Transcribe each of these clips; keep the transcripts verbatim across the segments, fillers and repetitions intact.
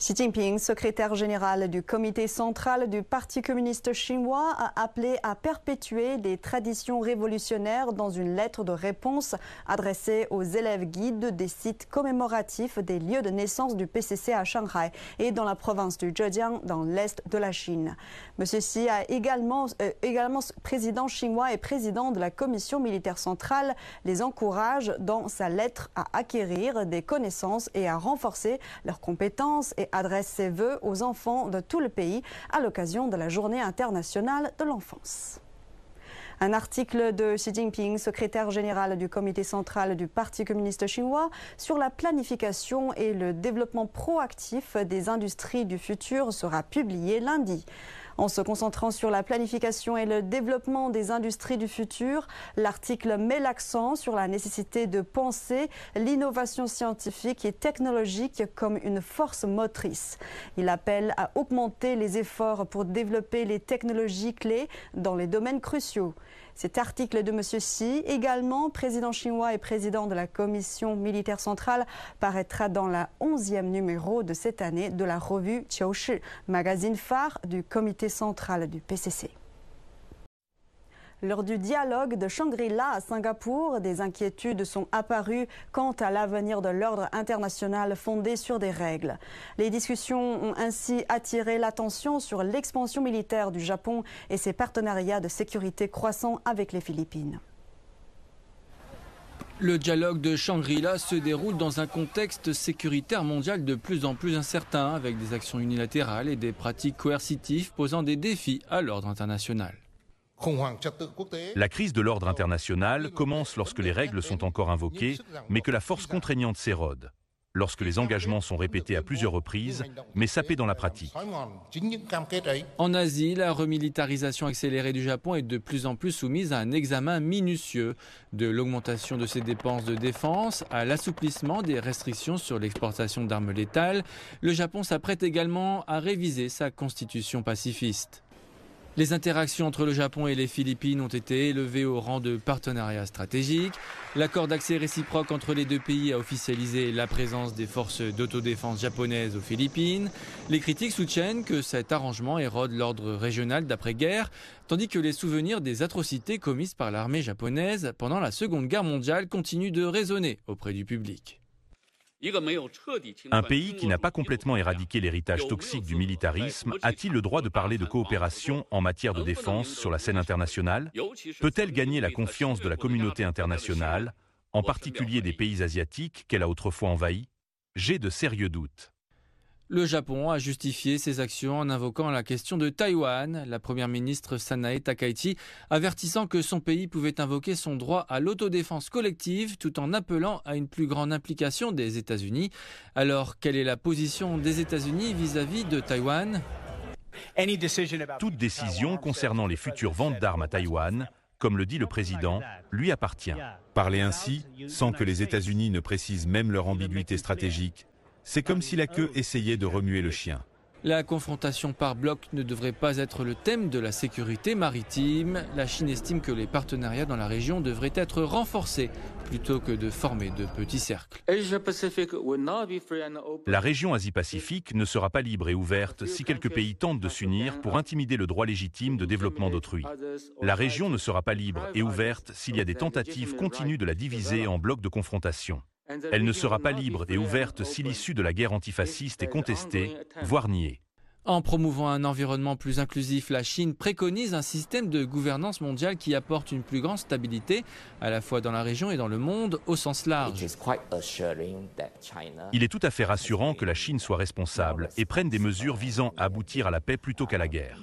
Xi Jinping, secrétaire général du comité central du Parti communiste chinois, a appelé à perpétuer les traditions révolutionnaires dans une lettre de réponse adressée aux élèves guides des sites commémoratifs des lieux de naissance du P C C à Shanghai et dans la province du Zhejiang, dans l'est de la Chine. Monsieur Xi a également, euh, également président chinois et président de la commission militaire centrale les encourage dans sa lettre à acquérir des connaissances et à renforcer leurs compétences et adresse ses vœux aux enfants de tout le pays à l'occasion de la Journée internationale de l'enfance. Un article de Xi Jinping, secrétaire général du comité central du Parti communiste chinois, sur la planification et le développement proactif des industries du futur sera publié lundi. En se concentrant sur la planification et le développement des industries du futur, l'article met l'accent sur la nécessité de penser l'innovation scientifique et technologique comme une force motrice. Il appelle à augmenter les efforts pour développer les technologies clés dans les domaines cruciaux. Cet article de M. Xi, également président chinois et président de la commission militaire centrale, paraîtra dans la onzième numéro de cette année de la revue Qiushi, magazine phare du comité central du P C C. Lors du dialogue de Shangri-La à Singapour, des inquiétudes sont apparues quant à l'avenir de l'ordre international fondé sur des règles. Les discussions ont ainsi attiré l'attention sur l'expansion militaire du Japon et ses partenariats de sécurité croissants avec les Philippines. Le dialogue de Shangri-La se déroule dans un contexte sécuritaire mondial de plus en plus incertain, avec des actions unilatérales et des pratiques coercitives posant des défis à l'ordre international. La crise de l'ordre international commence lorsque les règles sont encore invoquées, mais que la force contraignante s'érode, lorsque les engagements sont répétés à plusieurs reprises, mais sapés dans la pratique. En Asie, la remilitarisation accélérée du Japon est de plus en plus soumise à un examen minutieux, de l'augmentation de ses dépenses de défense à l'assouplissement des restrictions sur l'exportation d'armes létales. Le Japon s'apprête également à réviser sa constitution pacifiste. Les interactions entre le Japon et les Philippines ont été élevées au rang de partenariat stratégique. L'accord d'accès réciproque entre les deux pays a officialisé la présence des forces d'autodéfense japonaises aux Philippines. Les critiques soutiennent que cet arrangement érode l'ordre régional d'après-guerre, tandis que les souvenirs des atrocités commises par l'armée japonaise pendant la Seconde Guerre mondiale continuent de résonner auprès du public. Un pays qui n'a pas complètement éradiqué l'héritage toxique du militarisme a-t-il le droit de parler de coopération en matière de défense sur la scène internationale? Peut-elle gagner la confiance de la communauté internationale, en particulier des pays asiatiques qu'elle a autrefois envahis? J'ai de sérieux doutes. Le Japon a justifié ses actions en invoquant la question de Taïwan, la première ministre Sanae Takaichi avertissant que son pays pouvait invoquer son droit à l'autodéfense collective tout en appelant à une plus grande implication des États-Unis. Alors, quelle est la position des États-Unis vis-à-vis de Taïwan? Toute décision concernant les futures ventes d'armes à Taïwan, comme le dit le président, lui appartient. Parler ainsi, sans que les États-Unis ne précisent même leur ambiguïté stratégique, c'est comme si la queue essayait de remuer le chien. La confrontation par bloc ne devrait pas être le thème de la sécurité maritime. La Chine estime que les partenariats dans la région devraient être renforcés plutôt que de former de petits cercles. La région Asie-Pacifique ne sera pas libre et ouverte si quelques pays tentent de s'unir pour intimider le droit légitime de développement d'autrui. La région ne sera pas libre et ouverte s'il y a des tentatives continues de la diviser en blocs de confrontation. Elle ne sera pas libre et ouverte si l'issue de la guerre antifasciste est contestée, voire niée. En promouvant un environnement plus inclusif, la Chine préconise un système de gouvernance mondiale qui apporte une plus grande stabilité, à la fois dans la région et dans le monde, au sens large. Il est tout à fait rassurant que la Chine soit responsable et prenne des mesures visant à aboutir à la paix plutôt qu'à la guerre.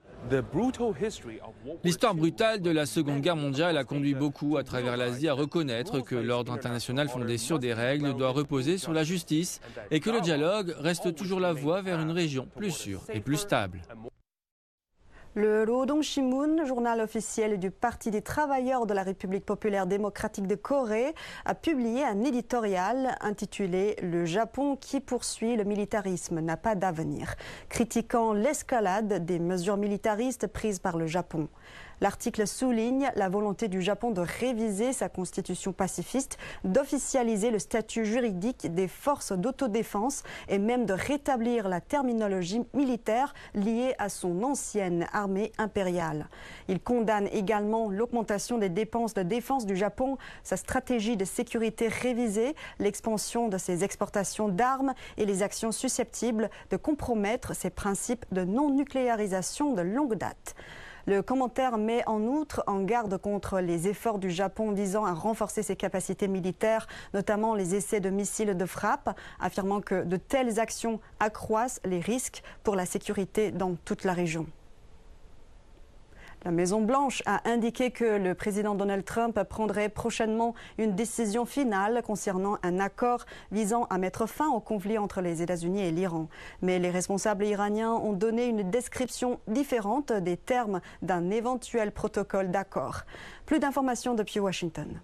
L'histoire brutale de la Seconde Guerre mondiale a conduit beaucoup à travers l'Asie à reconnaître que l'ordre international fondé sur des règles doit reposer sur la justice et que le dialogue reste toujours la voie vers une région plus sûre et plus stable. Le Rodong Sinmun, journal officiel du Parti des travailleurs de la République populaire démocratique de Corée, a publié un éditorial intitulé « Le Japon qui poursuit le militarisme n'a pas d'avenir », critiquant l'escalade des mesures militaristes prises par le Japon. L'article souligne la volonté du Japon de réviser sa constitution pacifiste, d'officialiser le statut juridique des forces d'autodéfense et même de rétablir la terminologie militaire liée à son ancienne armée impériale. Il condamne également l'augmentation des dépenses de défense du Japon, sa stratégie de sécurité révisée, l'expansion de ses exportations d'armes et les actions susceptibles de compromettre ses principes de non-nucléarisation de longue date. Le commentaire met en outre en garde contre les efforts du Japon visant à renforcer ses capacités militaires, notamment les essais de missiles de frappe, affirmant que de telles actions accroissent les risques pour la sécurité dans toute la région. La Maison-Blanche a indiqué que le président Donald Trump prendrait prochainement une décision finale concernant un accord visant à mettre fin au conflit entre les États-Unis et l'Iran. Mais les responsables iraniens ont donné une description différente des termes d'un éventuel protocole d'accord. Plus d'informations depuis Washington.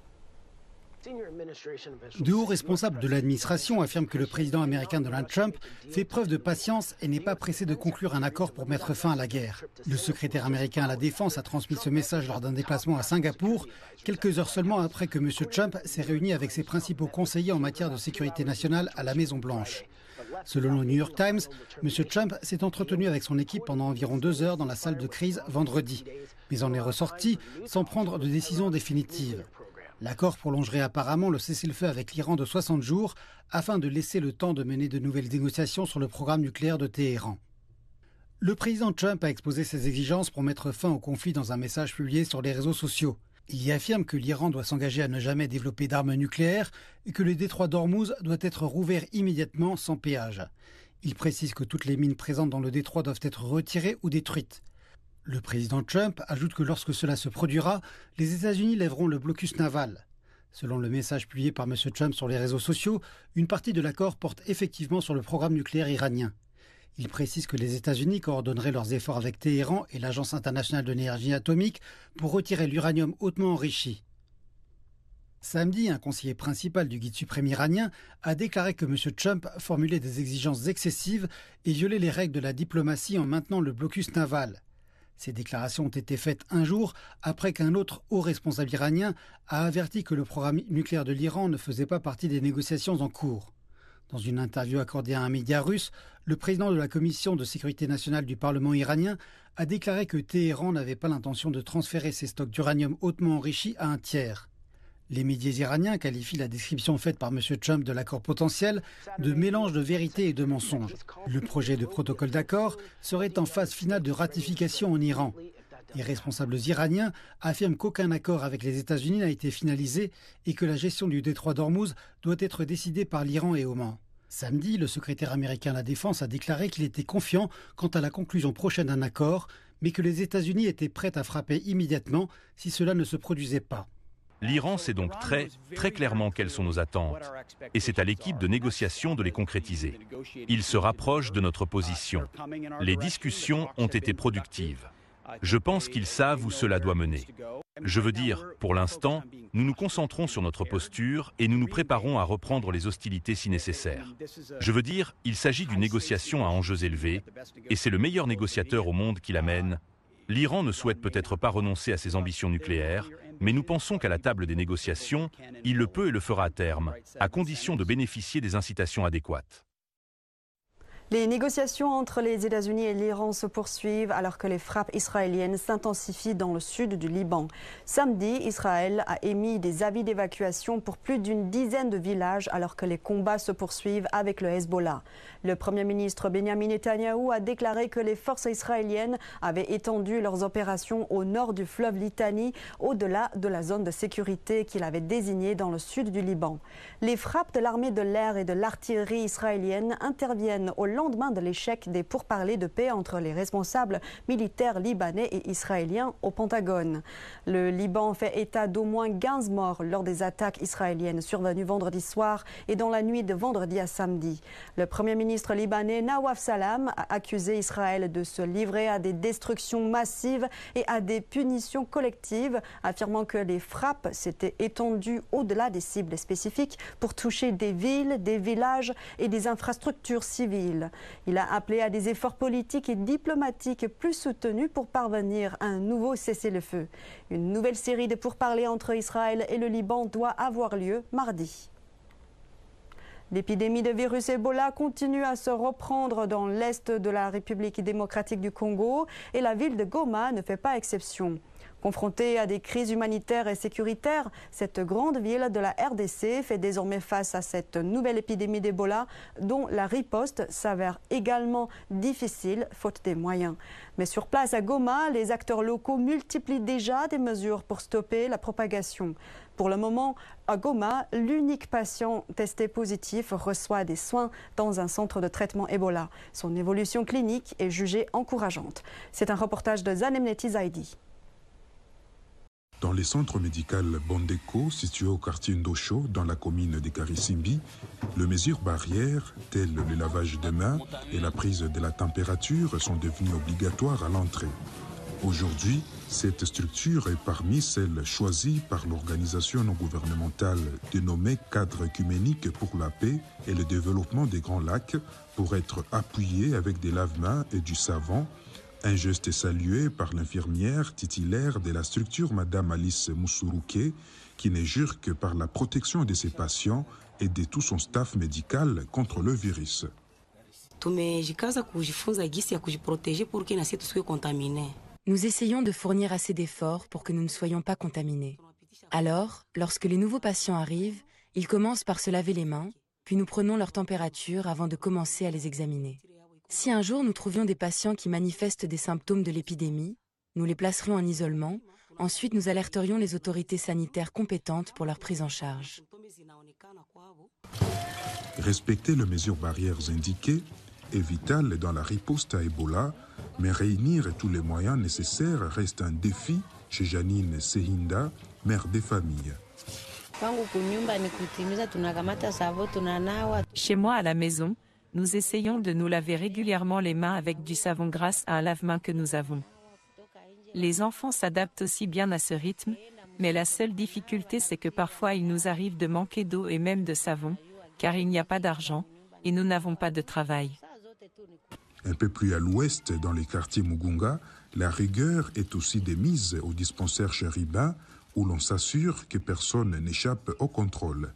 De hauts responsables de l'administration affirment que le président américain Donald Trump fait preuve de patience et n'est pas pressé de conclure un accord pour mettre fin à la guerre. Le secrétaire américain à la Défense a transmis ce message lors d'un déplacement à Singapour, quelques heures seulement après que M. Trump s'est réuni avec ses principaux conseillers en matière de sécurité nationale à la Maison-Blanche. Selon le New York Times, M. Trump s'est entretenu avec son équipe pendant environ deux heures dans la salle de crise vendredi, mais en est ressorti sans prendre de décision définitive. L'accord prolongerait apparemment le cessez-le-feu avec l'Iran de soixante jours afin de laisser le temps de mener de nouvelles négociations sur le programme nucléaire de Téhéran. Le président Trump a exposé ses exigences pour mettre fin au conflit dans un message publié sur les réseaux sociaux. Il y affirme que l'Iran doit s'engager à ne jamais développer d'armes nucléaires et que le détroit d'Ormuz doit être rouvert immédiatement sans péage. Il précise que toutes les mines présentes dans le détroit doivent être retirées ou détruites. Le président Trump ajoute que lorsque cela se produira, les États-Unis lèveront le blocus naval. Selon le message publié par M. Trump sur les réseaux sociaux, une partie de l'accord porte effectivement sur le programme nucléaire iranien. Il précise que les États-Unis coordonneraient leurs efforts avec Téhéran et l'Agence internationale de l'énergie atomique pour retirer l'uranium hautement enrichi. Samedi, un conseiller principal du guide suprême iranien a déclaré que M. Trump formulait des exigences excessives et violait les règles de la diplomatie en maintenant le blocus naval. Ces déclarations ont été faites un jour après qu'un autre haut responsable iranien a averti que le programme nucléaire de l'Iran ne faisait pas partie des négociations en cours. Dans une interview accordée à un média russe, le président de la Commission de sécurité nationale du Parlement iranien a déclaré que Téhéran n'avait pas l'intention de transférer ses stocks d'uranium hautement enrichi à un tiers. Les médias iraniens qualifient la description faite par M. Trump de l'accord potentiel de mélange de vérité et de mensonge. Le projet de protocole d'accord serait en phase finale de ratification en Iran. Les responsables iraniens affirment qu'aucun accord avec les États-Unis n'a été finalisé et que la gestion du détroit d'Ormuz doit être décidée par l'Iran et Oman. Samedi, le secrétaire américain à la Défense a déclaré qu'il était confiant quant à la conclusion prochaine d'un accord, mais que les États-Unis étaient prêts à frapper immédiatement si cela ne se produisait pas. L'Iran sait donc très, très clairement quelles sont nos attentes, et c'est à l'équipe de négociation de les concrétiser. Il se rapproche de notre position. Les discussions ont été productives. Je pense qu'ils savent où cela doit mener. Je veux dire, pour l'instant, nous nous concentrons sur notre posture et nous nous préparons à reprendre les hostilités si nécessaire. Je veux dire, il s'agit d'une négociation à enjeux élevés, et c'est le meilleur négociateur au monde qui l'amène. L'Iran ne souhaite peut-être pas renoncer à ses ambitions nucléaires, mais nous pensons qu'à la table des négociations, il le peut et le fera à terme, à condition de bénéficier des incitations adéquates. Les négociations entre les États-Unis et l'Iran se poursuivent alors que les frappes israéliennes s'intensifient dans le sud du Liban. Samedi, Israël a émis des avis d'évacuation pour plus d'une dizaine de villages alors que les combats se poursuivent avec le Hezbollah. Le Premier ministre Benjamin Netanyahou a déclaré que les forces israéliennes avaient étendu leurs opérations au nord du fleuve Litani, au-delà de la zone de sécurité qu'il avait désignée dans le sud du Liban. Les frappes de l'armée de l'air et de l'artillerie israélienne interviennent au lendemain de l'échec des pourparlers de paix entre les responsables militaires libanais et israéliens au Pentagone. Le Liban fait état d'au moins quinze morts lors des attaques israéliennes survenues vendredi soir et dans la nuit de vendredi à samedi. Le Premier ministre libanais Nawaf Salam a accusé Israël de se livrer à des destructions massives et à des punitions collectives, affirmant que les frappes s'étaient étendues au-delà des cibles spécifiques pour toucher des villes, des villages et des infrastructures civiles. mondiale. Il a appelé à des efforts politiques et diplomatiques plus soutenus pour parvenir à un nouveau cessez-le-feu. Une nouvelle série de pourparlers entre Israël et le Liban doit avoir lieu mardi. L'épidémie de virus Ebola continue à se reprendre dans l'est de la République démocratique du Congo et la ville de Goma ne fait pas exception. Confrontée à des crises humanitaires et sécuritaires, cette grande ville de la R D C fait désormais face à cette nouvelle épidémie d'Ebola dont la riposte s'avère également difficile faute des moyens. Mais sur place à Goma, les acteurs locaux multiplient déjà des mesures pour stopper la propagation. Pour le moment, à Goma, l'unique patient testé positif reçoit des soins dans un centre de traitement Ebola. Son évolution clinique est jugée encourageante. C'est un reportage de Zanemneti Zaidi. Dans le centre médical Bondeko, situé au quartier Ndosho, dans la commune de Karisimbi, les mesures barrières, telles le lavage des mains et la prise de la température, sont devenues obligatoires à l'entrée. Aujourd'hui, cette structure est parmi celles choisies par l'organisation non gouvernementale dénommée Cadre œcuménique pour la paix et le développement des Grands Lacs pour être appuyée avec des lave-mains et du savon. Un geste salué par l'infirmière titulaire de la structure, Madame Alice Moussourouké, qui ne jure que par la protection de ses patients et de tout son staff médical contre le virus. Nous essayons de fournir assez d'efforts pour que nous ne soyons pas contaminés. Alors, lorsque les nouveaux patients arrivent, ils commencent par se laver les mains, puis nous prenons leur température avant de commencer à les examiner. Si un jour nous trouvions des patients qui manifestent des symptômes de l'épidémie, nous les placerions en isolement, ensuite nous alerterions les autorités sanitaires compétentes pour leur prise en charge. Respecter les mesures barrières indiquées est vital dans la riposte à Ebola, mais réunir tous les moyens nécessaires reste un défi chez Janine Sehinda, mère des familles. Chez moi à la maison, nous essayons de nous laver régulièrement les mains avec du savon grâce à un lave-mains que nous avons. Les enfants s'adaptent aussi bien à ce rythme, mais la seule difficulté c'est que parfois il nous arrive de manquer d'eau et même de savon, car il n'y a pas d'argent et nous n'avons pas de travail. Un peu plus à l'ouest, dans les quartiers Mugunga, la rigueur est aussi démise au dispensaire chérubin où l'on s'assure que personne n'échappe au contrôle.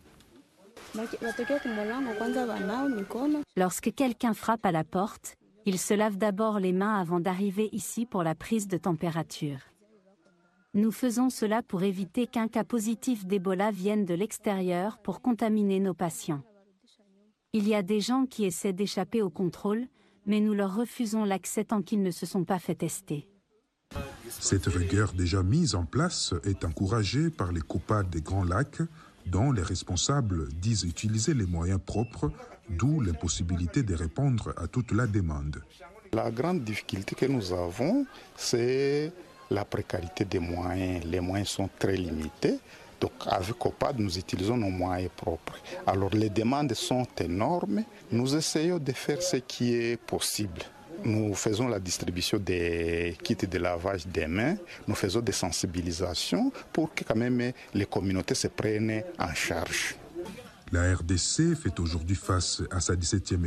Lorsque quelqu'un frappe à la porte, il se lave d'abord les mains avant d'arriver ici pour la prise de température. Nous faisons cela pour éviter qu'un cas positif d'Ebola vienne de l'extérieur pour contaminer nos patients. Il y a des gens qui essaient d'échapper au contrôle, mais nous leur refusons l'accès tant qu'ils ne se sont pas fait tester. Cette rigueur déjà mise en place est encouragée par les copas des Grands Lacs, dont les responsables disent utiliser les moyens propres, d'où l'impossibilité de répondre à toute la demande. La grande difficulté que nous avons, c'est la précarité des moyens. Les moyens sont très limités. Donc avec O P A D, nous utilisons nos moyens propres. Alors les demandes sont énormes. Nous essayons de faire ce qui est possible. Nous faisons la distribution des kits de lavage des mains, nous faisons des sensibilisations pour que quand même les communautés se prennent en charge. La R D C fait aujourd'hui face à sa dix-septième